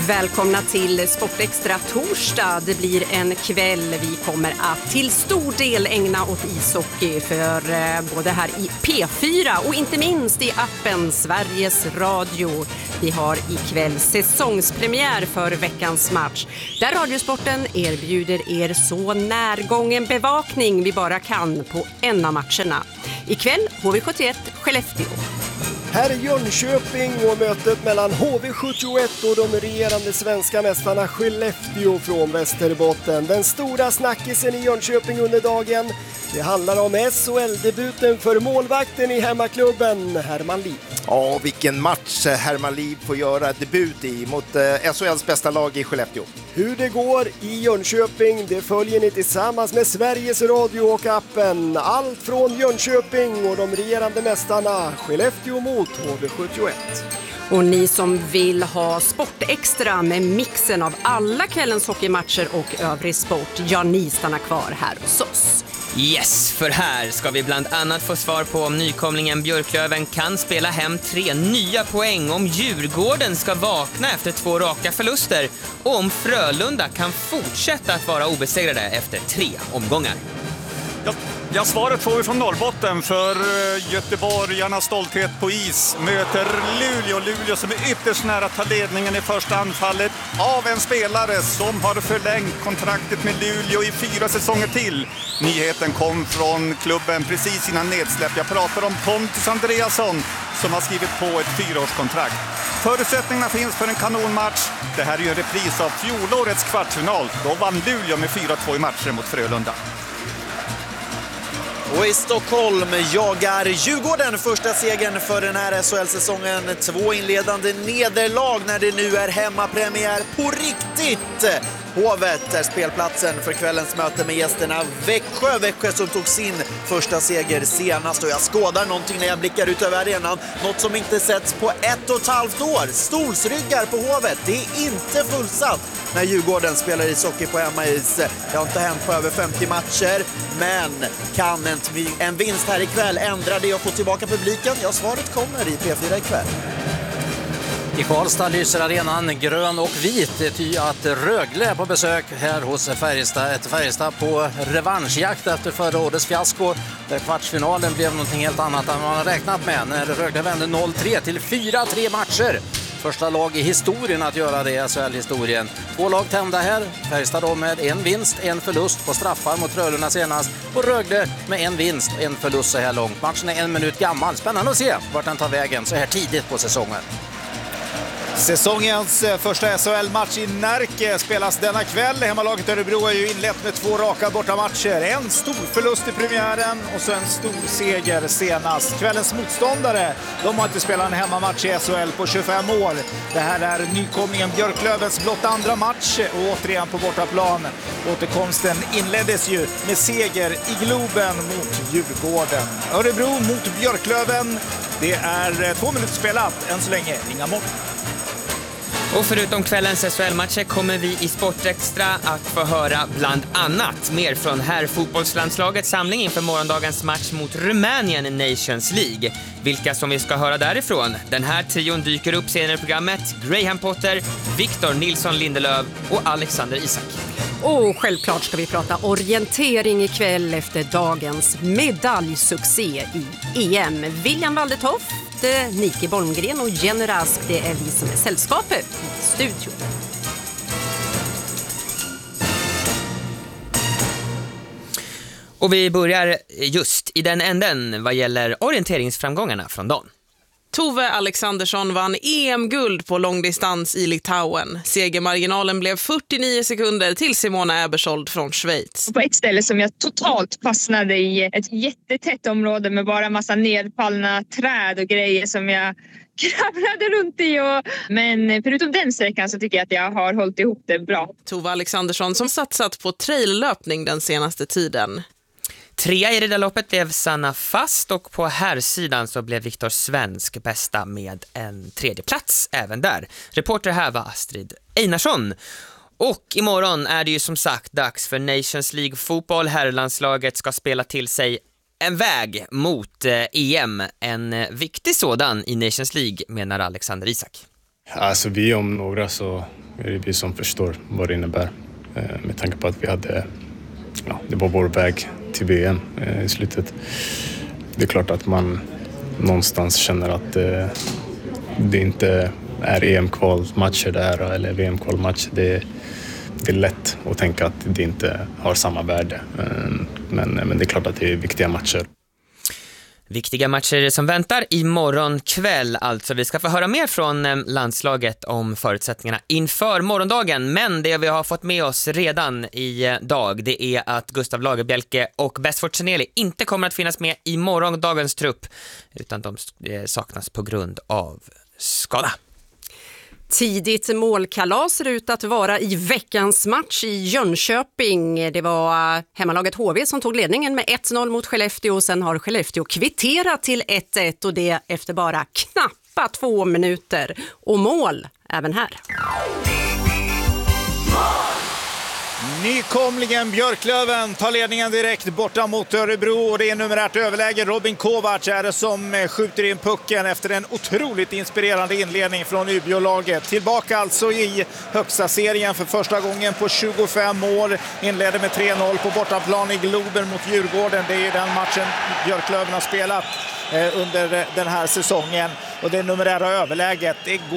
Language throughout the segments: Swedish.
Välkomna till Sportextra torsdag. Det blir en kväll vi kommer att till stor del ägna åt ishockey för både här i P4 och inte minst i appen Sveriges Radio. Vi har ikväll säsongspremiär för veckans match där Radiosporten erbjuder er så närgången bevakning vi bara kan på en av matcherna. Ikväll HV71 Skellefteå. Här är Jönköping och mötet mellan HV71 och de regerande svenska mästarna Skellefteå från Västerbotten. Den stora snackisen i Jönköping under dagen. Det handlar om SHL-debuten för målvakten i hemmaklubben Herman Liv. Ja, vilken match Herman Liv får göra debut i mot SHLs bästa lag i Skellefteå. Hur det går i Jönköping, det följer ni tillsammans med Sveriges Radio och appen. Allt från Jönköping och de regerande mästarna Skellefteå mot HV71. Och ni som vill ha Sportextra med mixen av alla kvällens hockeymatcher och övrig sport, ja, ni stannar kvar här hos oss. Yes, för här ska vi bland annat få svar på om nykomlingen Björklöven kan spela hem 3 nya poäng, om Djurgården ska vakna efter 2 raka förluster och om Frölunda kan fortsätta att vara obesegrade efter 3 omgångar. Ja, svaret får vi från Norrbotten, för göteborgarnas stolthet på is möter Luleå som är ytterst nära att ta ledningen i första anfallet av en spelare som har förlängt kontraktet med Luleå i 4 säsonger till. Nyheten kom från klubben precis innan nedsläpp. Jag pratar om Pontus Andreasson som har skrivit på ett 4-årskontrakt. Förutsättningarna finns för en kanonmatch. Det här är ju en repris av fjolårets kvartsfinal. Då vann Luleå med 4-2 i matcher mot Frölunda. Och i Stockholm jagar Djurgården första segern för den här SHL-säsongen. 2 inledande nederlag när det nu är hemmapremiär på riktigt. Hovet är spelplatsen för kvällens möte med gästerna Växjö som tog sin första seger senast. Och jag skådar någonting när jag blickar ut över arenan. Något som inte setts på 1,5 år. Stolsryggar på Hovet. Det är inte fullsatt när Djurgården spelar ishockey på hemmais. Det har inte hänt på över 50 matcher. Men kan en vinst här ikväll ändra det och få tillbaka publiken? Ja, svaret kommer i P4 ikväll. I Karlstad lyser arenan grön och vit, ty att Rögle är på besök här hos Färjestad. Ett Färjestad på revanschjakt efter förra årets fiasko, där kvartsfinalen blev någonting helt annat än man har räknat med när Rögle vände 0-3 till 4-3 matcher. Första lag i historien att göra det i SHL-historien. 2 lag tända här. Färjestad då med 1 vinst, 1 förlust på straffar mot Frölunda senast. Och Rögle med 1 vinst, 1 förlust så här långt. Matchen är 1 minut gammal. Spännande att se vart den tar vägen så här tidigt på säsongen. Säsongens första SHL-match i Närke spelas denna kväll. Hemmalaget Örebro har ju inlett med 2 raka bortamatcher. En stor förlust i premiären och så en stor seger senast. Kvällens motståndare, de har inte spelat en hemmamatch i SHL på 25 år. Det här är nykomlingen Björklövens blott andra match och återigen på bortaplan. Återkomsten inleddes ju med seger i Globen mot Djurgården. Örebro mot Björklöven. Det är 2 minuter spelat, än så länge inga mål. Och förutom kvällens SHL-matcher kommer vi i Sportextra att få höra bland annat mer från herrfotbollslandslagets samling inför morgondagens match mot Rumänien i Nations League. Vilka som vi ska höra därifrån. Den här trion dyker upp senare i programmet. Graham Potter, Victor Nilsson Lindelöf och Alexander Isak. Och självklart ska vi prata orientering ikväll efter dagens medaljsuccé i EM. William Waldetoft, Nike Bolmgren och Jenny Rask, det är vi som är sällskapet i studion. Och vi börjar just i den änden vad gäller orienteringsframgångarna från dagen. Tove Alexandersson vann EM-guld på långdistans i Litauen. Segermarginalen blev 49 sekunder till Simona Ebersold från Schweiz. På ett ställe som jag totalt fastnade i, ett jättetätt område med bara en massa nedfallna träd och grejer som jag kravlade runt i. Men förutom den sträckan så tycker jag att jag har hållit ihop det bra. Tove Alexandersson som satsat på traillöpning den senaste tiden. 3 i det där loppet blev Sanna Fast och på herrsidan så blev Viktor Svensk bästa med en 3:e plats även där. Reporter här var Astrid Einarsson. Och imorgon är det ju som sagt dags för Nations League-fotboll. Herrlandslaget ska spela till sig en väg mot EM. En viktig sådan i Nations League, menar Alexander Isak. Alltså vi om några så Det är vi som förstår vad det innebär. Med tanke på att vi hade, det var vår väg till VM i slutet. Det är klart att man någonstans känner att det inte är EM-kvalmatcher där eller VM-kvalmatcher. Det är lätt att tänka att det inte har samma värde. Men det är klart att det är viktiga matcher. Viktiga matcher som väntar imorgon kväll alltså. Vi ska få höra mer från landslaget om förutsättningarna inför morgondagen. Men det vi har fått med oss redan idag, det är att Gustav Lagerbielke och Besford Chaneli inte kommer att finnas med i morgondagens trupp, utan de saknas på grund av skada. Tidigt målkalas ser ut att vara i veckans match i Jönköping. Det var hemmalaget HV som tog ledningen med 1-0 mot Skellefteå. Sen har Skellefteå kvitterat till 1-1 och det efter bara knappa 2 minuter. Och mål även här. Nykomlingen Björklöven tar ledningen direkt borta mot Örebro och det är numerärt överläge. Robin Kovacs är det som skjuter in pucken efter en otroligt inspirerande inledning från Umeå-laget. Tillbaka alltså i högsta serien för första gången på 25 år. Inledde med 3-0 på bortaplan i Globen mot Djurgården. Det är den matchen Björklöven har spelat under den här säsongen. Och det numerära överläget,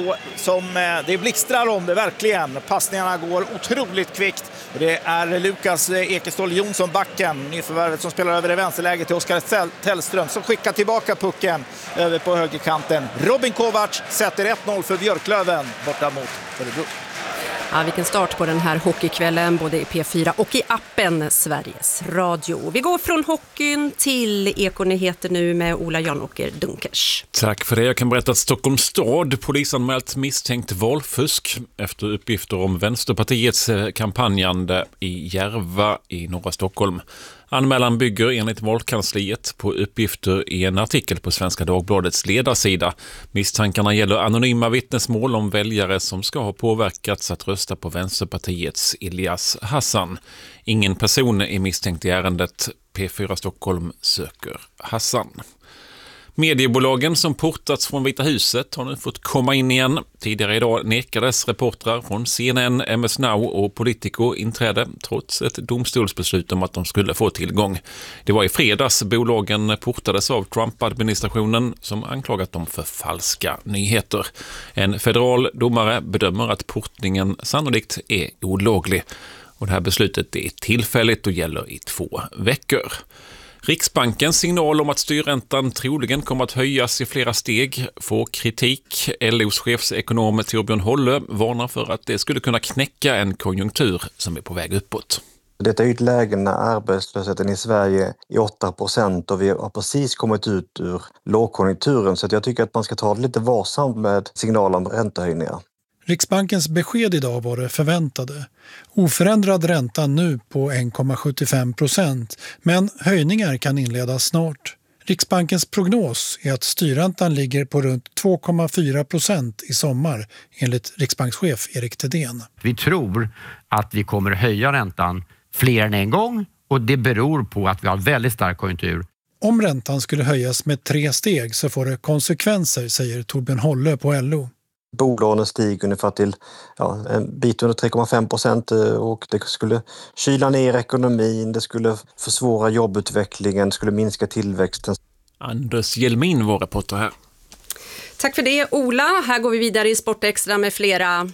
det blixtrar om det verkligen. Passningarna går otroligt kvickt. Och det är Lukas Ekestål Jonsson, backen, nyförvärvet som spelar över i vänsterläget till Oskar Tellström som skickar tillbaka pucken över på högerkanten. Robin Kovacs sätter 1-0 för Björklöven borta mot Örebro. Ja, vilken start på den här hockeykvällen både i P4 och i appen Sveriges Radio. Vi går från hockeyn till Ekonyheter nu med Ola Janåker Dunkers. Tack för det. Jag kan berätta att Stockholms stad polisanmält misstänkt valfusk efter uppgifter om Vänsterpartiets kampanjande i Järva i norra Stockholm. Anmälan bygger enligt valkansliet på uppgifter i en artikel på Svenska Dagbladets ledarsida. Misstankarna gäller anonyma vittnesmål om väljare som ska ha påverkats att rösta på Vänsterpartiets Ilyas Hassan. Ingen person är misstänkt i ärendet. P4 Stockholm söker Hassan. Mediebolagen som portats från Vita huset har nu fått komma in igen. Tidigare idag nekades reportrar från CNN, MS Now och Politico inträde trots ett domstolsbeslut om att de skulle få tillgång. Det var i fredags bolagen portades av Trump-administrationen som anklagat dem för falska nyheter. En federal domare bedömer att portningen sannolikt är olaglig. Och det här beslutet är tillfälligt och gäller i 2 veckor. Riksbankens signal om att styrräntan troligen kommer att höjas i flera steg får kritik. LOs chefsekonom Torbjörn Holle varnar för att det skulle kunna knäcka en konjunktur som är på väg uppåt. Detta är ett läge när arbetslösheten i Sverige är 8% och vi har precis kommit ut ur lågkonjunkturen, så jag tycker att man ska ta det lite varsamt med signaler om räntehöjningar. Riksbankens besked idag var det förväntade. Oförändrad ränta nu på 1,75%, men höjningar kan inledas snart. Riksbankens prognos är att styrräntan ligger på runt 2,4% i sommar, enligt riksbankschef Erik Thedéen. Vi tror att vi kommer höja räntan fler än en gång och det beror på att vi har väldigt stark konjunktur. Om räntan skulle höjas med 3 steg så får det konsekvenser, säger Torbjörn Holle på LO. Bolånen stiger ungefär till en bit under 3,5% och det skulle kyla ner ekonomin, det skulle försvåra jobbutvecklingen, det skulle minska tillväxten. Anders Hjelmin var reporter här. Tack för det Ola. Här går vi vidare i Sportextra med flera.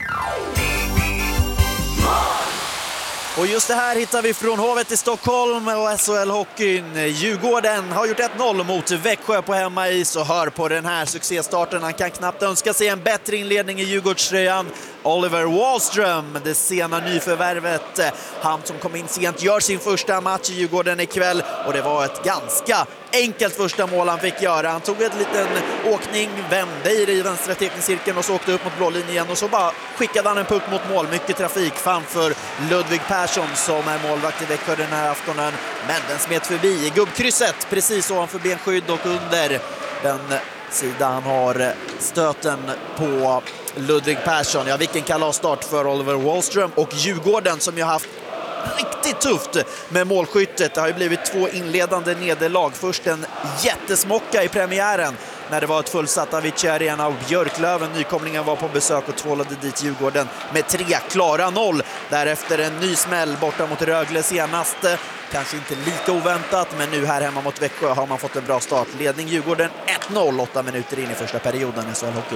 Och just det här hittar vi från Hovet i Stockholm och SHL-hockeyn. Djurgården har gjort 1-0 mot Växjö på hemmais och hör på den här succéstarten. Han kan knappt önska sig en bättre inledning i Djurgårdströjan. Oliver Wahlström, det sena nyförvärvet. Han som kom in sent gör sin första match i Djurgården ikväll och det var ett ganska enkelt första mål han fick göra. Han tog en liten åkning, vände i vänstra teckningscirkeln och så åkte upp mot blålinjen igen och så bara skickade han en puck mot mål. Mycket trafik framför Ludvig Persson som är målvakt i Växjö den här aftonen. Men den smet förbi i gubbkrysset precis ovanför benskydd och under den sidan han har stöten på Ludvig Persson. Ja, vilken kalasstart för Oliver Wahlström och Djurgården som ju haft riktigt tufft med målskyttet. Det har ju blivit 2 inledande nederlag. Först en jättesmocka i premiären när det var ett fullsatt Avicii Arena och Björklöven, nykomlingen, var på besök och tvålade dit Djurgården med 3 klara 0. Därefter en ny smäll borta mot Rögle senast. Kanske inte lika oväntat, men nu här hemma mot Växjö har man fått en bra start. Ledning Djurgården 1-0, 8 minuter in i första perioden i SHL-hockeyn.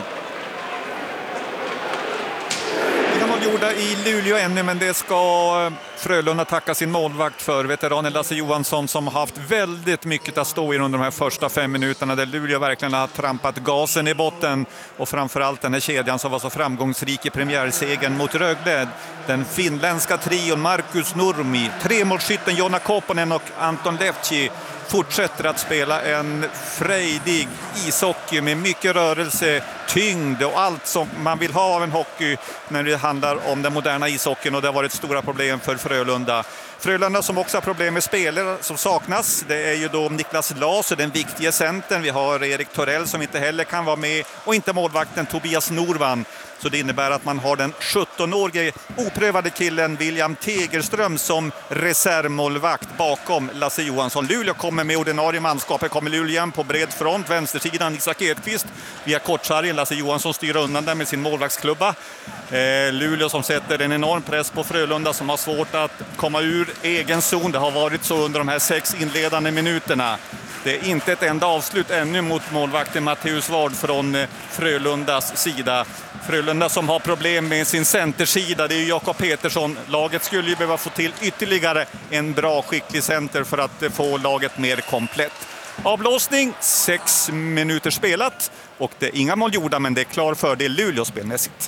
Gjorda i Luleå ännu, men det ska Frölunda tacka sin målvakt för. Veteranen Lasse Johansson som har haft väldigt mycket att stå i under de här första 5 minuterna där Luleå verkligen har trampat gasen i botten, och framförallt den här kedjan som var så framgångsrik i premiärsegern mot Rögle. Den finländska trion Markus Nurmi, tremålsskytten Jonna Kopponen och Anton Levci fortsätter att spela en frejdig ishockey med mycket rörelse, tyngd och allt som man vill ha av en hockey när det handlar om den moderna ishockeyn, och det har varit stora problem för Frölunda. Frölunda som också har problem med spelare som saknas. Det är ju då Niklas Las och den viktiga centern. Vi har Erik Torell som inte heller kan vara med, och inte målvakten Tobias Norvan. Så det innebär att man har den 17-årige oprövade killen William Tegerström som reservmålvakt bakom Lasse Johansson. Luleå kommer med ordinarie manskapet, kommer Luleå på bred front, vänstersidan Isak Edqvist via kortsargen. Lasse Johansson styr undan där med sin målvaktsklubba. Luleå som sätter en enorm press på Frölunda som har svårt att komma ur egen zon. Det har varit så under de här 6 inledande minuterna. Det är inte ett enda avslut ännu mot målvakten Matteus Ward från Frölundas sida. Frölunda som har problem med sin centersida, det är Jakob Petersson. Laget skulle ju behöva få till ytterligare en bra skicklig center för att få laget mer komplett. Avblåsning, 6 minuter spelat, och det är inga mål gjorda, men det är klar fördel Luleå spelmässigt.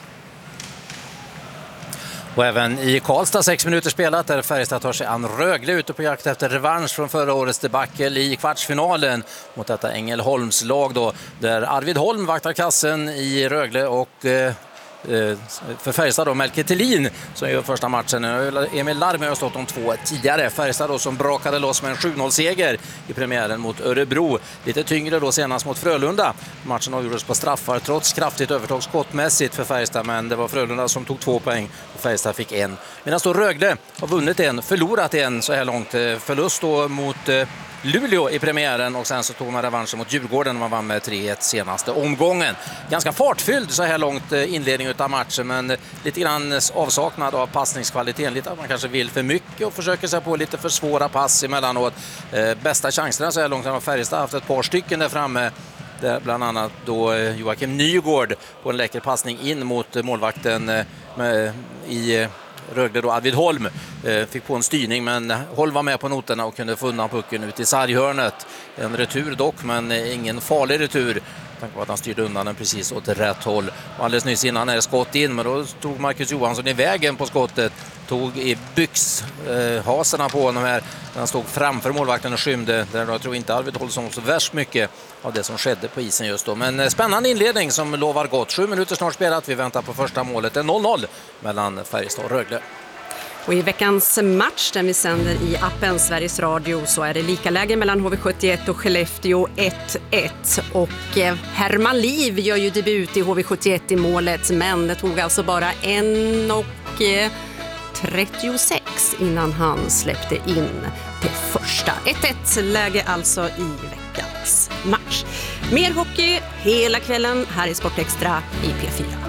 Och även i Karlstad 6 minuter spelat där Färjestad tar sig an Rögle ute på jakt efter revansch från förra årets debacle i kvartsfinalen mot detta Ängelholms lag då, där Arvid Holm vaktar kassen i Rögle och för Färjestad då Melke Thelin som gör första matchen. Emil Larmi har stått om 2 tidigare. Färjestad då som brakade loss med en 7-0-seger i premiären mot Örebro. Lite tyngre då senast mot Frölunda. Matchen avgjordes på straffar trots kraftigt övertag skottmässigt för Färjestad, men det var Frölunda som tog 2 poäng och Färjestad fick 1. Medan då Rögle har vunnit 1, förlorat 1 så här långt. Förlust då mot Luleå i premiären, och sen så tog man revanschen mot Djurgården och man vann med 3-1 senaste omgången. Ganska fartfylld så här långt inledning av matchen, men lite grann avsaknad av passningskvaliteten. Lite att man kanske vill för mycket och försöker sig på lite för svåra pass emellanåt. Bästa chanserna så här långt har Färjestad haft ett par stycken där framme. Där bland annat då Joakim Nygård på en läcker passning in mot målvakten i Rögle då Arvid Holm fick på en styrning, men Holm var med på noterna och kunde få undan pucken ut i sarghörnet. En retur dock, men ingen farlig retur. Tanken var att han styrde undan den precis åt rätt håll. Och alldeles nyss innan är det skott in, men då tog Marcus Johansson i vägen på skottet. Tog i byxhaserna på honom här. Han stod framför målvakten och skymde. Där jag tror inte Arvid Holm så värst mycket av det som skedde på isen just då. Men spännande inledning som lovar gott. 7 minuter snart spelat. Vi väntar på första målet. Det är 0-0 mellan Färjestad och Rögle. Och i veckans match där vi sänder i appen Sveriges Radio så är det lika läge mellan HV71 och Skellefteå 1-1. Och Herman Liv gör ju debut i HV71 i målet, men det tog alltså bara 1:36 innan han släppte in det första. 1-1 läge alltså i veckans match. Mer hockey hela kvällen här i Sport Extra i P4.